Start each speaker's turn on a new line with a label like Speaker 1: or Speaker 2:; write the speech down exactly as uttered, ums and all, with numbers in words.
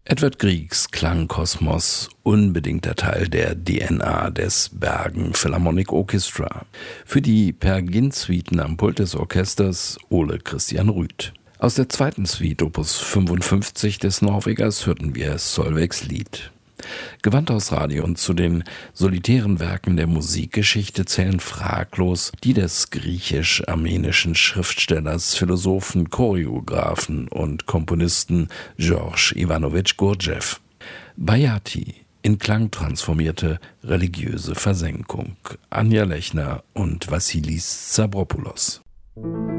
Speaker 1: Edvard Griegs Klangkosmos, unbedingter Teil der D N A des Bergen Philharmonic Orchestra. Für die Peer Gynt-Suiten am Pult des Orchesters Ole Christian Rüth. Aus der zweiten Suite Opus fünfundfünfzig des Norwegers hörten wir Solveigs Lied. Gewandt aus Radio und zu den solitären Werken der Musikgeschichte zählen fraglos die des griechisch-armenischen Schriftstellers, Philosophen, Choreographen und Komponisten George Ivanovich Gurdjieff. Bhayati, in Klang transformierte religiöse Versenkung. Anja Lechner und Vassilis Stavropoulos.